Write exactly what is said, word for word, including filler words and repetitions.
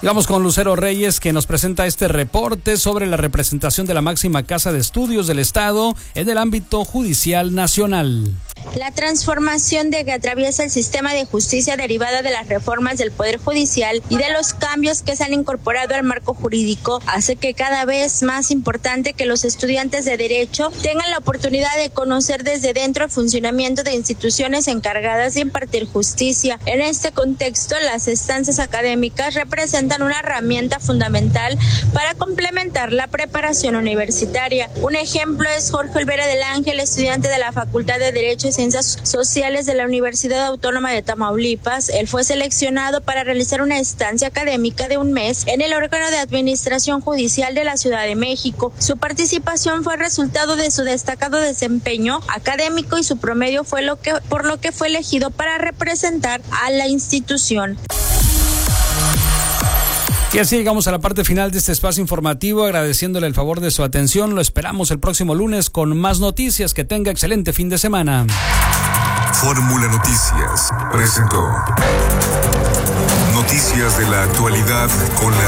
Vamos con Lucero Reyes, que nos presenta este reporte sobre la representación de la máxima casa de estudios del Estado en el ámbito judicial nacional. La transformación de que atraviesa el sistema de justicia derivada de las reformas del Poder Judicial y de los cambios que se han incorporado al marco jurídico hace que cada vez más importante que los estudiantes de Derecho tengan la oportunidad de conocer desde dentro el funcionamiento de instituciones encargadas de impartir justicia. En este contexto, las estancias académicas representan una herramienta fundamental para complementar la preparación universitaria. Un ejemplo es Jorge Olvera del Ángel, estudiante de la Facultad de Derecho y Ciencias Sociales de la Universidad Autónoma de Tamaulipas. Él fue seleccionado para realizar una estancia académica de un mes en el órgano de administración judicial de la Ciudad de México. Su participación fue resultado de su destacado desempeño académico y su promedio fue lo que, por lo que fue elegido para representar a la institución. Y así llegamos a la parte final de este espacio informativo, agradeciéndole el favor de su atención. Lo esperamos el próximo lunes con más noticias. Que tenga excelente fin de semana. Fórmula Noticias presentó noticias de la actualidad con la